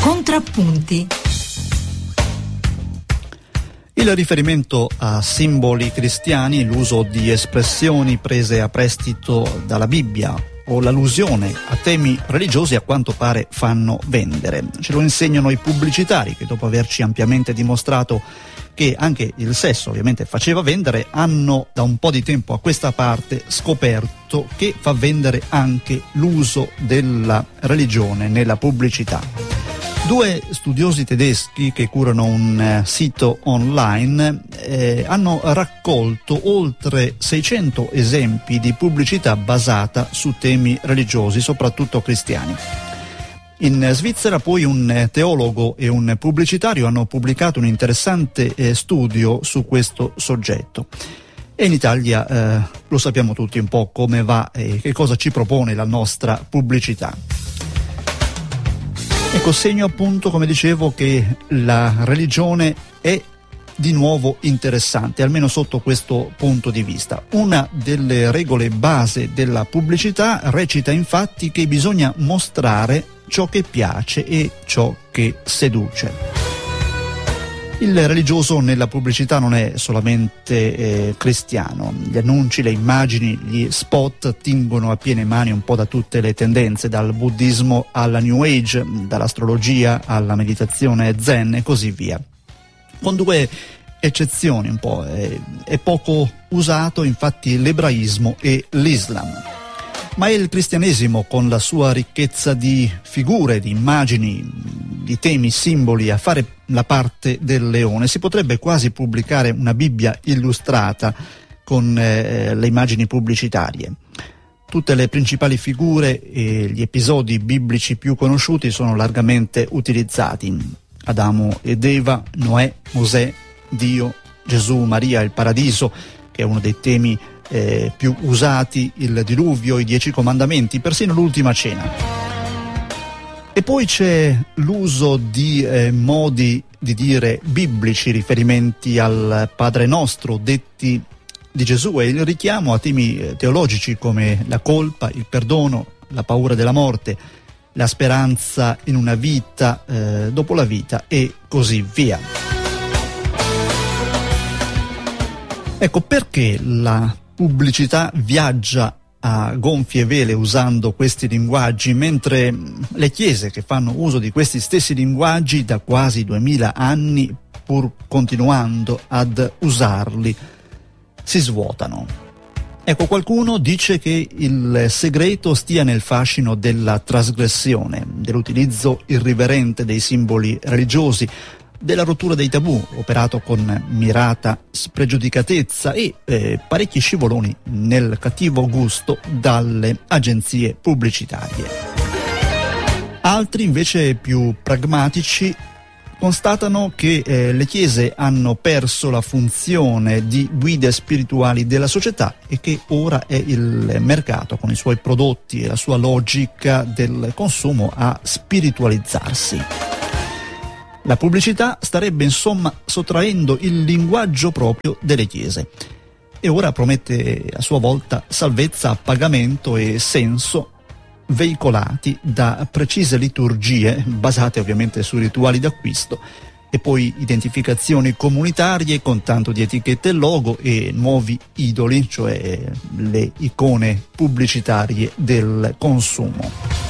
Contrappunti. Il riferimento a simboli cristiani, l'uso di espressioni prese a prestito dalla Bibbia o l'allusione a temi religiosi a quanto pare fanno vendere. Ce lo insegnano i pubblicitari che, dopo averci ampiamente dimostrato che anche il sesso ovviamente faceva vendere, hanno da un po' di tempo a questa parte scoperto che fa vendere anche l'uso della religione nella pubblicità. Due studiosi tedeschi che curano un sito online hanno raccolto oltre 600 esempi di pubblicità basata su temi religiosi, soprattutto cristiani. In Svizzera poi un teologo e un pubblicitario hanno pubblicato un interessante studio su questo soggetto. E in Italia lo sappiamo tutti un po' come va e che cosa ci propone la nostra pubblicità. Ecco, segno appunto, come dicevo, che la religione è di nuovo interessante, almeno sotto questo punto di vista. Una delle regole base della pubblicità recita infatti che bisogna mostrare ciò che piace e ciò che seduce. Il religioso nella pubblicità non è solamente cristiano. Gli annunci, le immagini, gli spot tingono a piene mani un po' da tutte le tendenze, dal buddismo alla New Age, dall'astrologia alla meditazione zen e così via. Con due eccezioni un po', è poco usato infatti l'ebraismo e l'Islam. Ma è il cristianesimo, con la sua ricchezza di figure, di immagini, di temi, simboli, a fare la parte del leone. Si potrebbe quasi pubblicare una Bibbia illustrata con le immagini pubblicitarie. Tutte le principali figure e gli episodi biblici più conosciuti sono largamente utilizzati. Adamo ed Eva, Noè, Mosè, Dio, Gesù, Maria, il paradiso, che è uno dei temi più usati, il diluvio, i 10 comandamenti, persino l'ultima cena. E poi c'è l'uso di modi di dire biblici, riferimenti al Padre Nostro, detti di Gesù, e il richiamo a temi teologici come la colpa, il perdono, la paura della morte, la speranza in una vita dopo la vita e così via. Ecco perché la pubblicità viaggia a gonfie vele usando questi linguaggi, mentre le chiese che fanno uso di questi stessi linguaggi da quasi 2000 anni, pur continuando ad usarli, si svuotano. Ecco, qualcuno dice che il segreto stia nel fascino della trasgressione, dell'utilizzo irriverente dei simboli religiosi, della rottura dei tabù, operato con mirata spregiudicatezza e parecchi scivoloni nel cattivo gusto dalle agenzie pubblicitarie. Altri invece più pragmatici constatano che le chiese hanno perso la funzione di guide spirituali della società e che ora è il mercato con i suoi prodotti e la sua logica del consumo a spiritualizzarsi. La pubblicità starebbe insomma sottraendo il linguaggio proprio delle chiese e ora promette a sua volta salvezza a pagamento e senso, veicolati da precise liturgie basate ovviamente su rituali d'acquisto e poi identificazioni comunitarie con tanto di etichette e logo e nuovi idoli, cioè le icone pubblicitarie del consumo.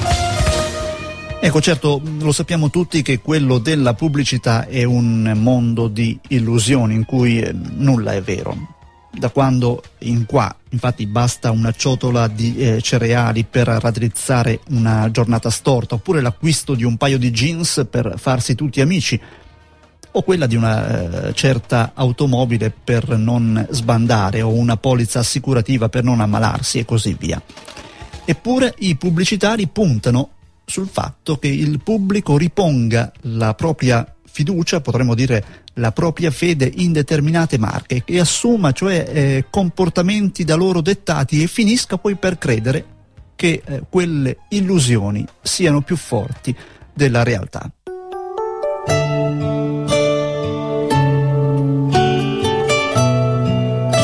Ecco, certo, lo sappiamo tutti che quello della pubblicità è un mondo di illusioni in cui nulla è vero. Da quando in qua, infatti, basta una ciotola di cereali per raddrizzare una giornata storta, oppure l'acquisto di un paio di jeans per farsi tutti amici, o quella di una certa automobile per non sbandare, o una polizza assicurativa per non ammalarsi e così via. Eppure i pubblicitari puntano sul fatto che il pubblico riponga la propria fiducia, potremmo dire la propria fede in determinate marche, che assuma cioè comportamenti da loro dettati e finisca poi per credere che quelle illusioni siano più forti della realtà.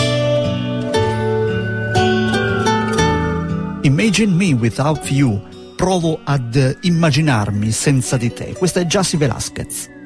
Imagine Me Without You provo ad immaginarmi senza di te. Questa è Jassy Velasquez.